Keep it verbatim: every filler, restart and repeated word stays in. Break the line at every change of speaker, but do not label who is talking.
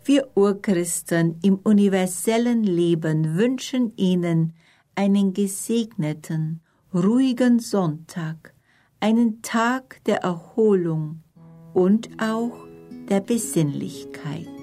Wir Urchristen im universellen Leben wünschen Ihnen einen gesegneten, ruhigen Sonntag, einen Tag der Erholung und auch der Besinnlichkeit.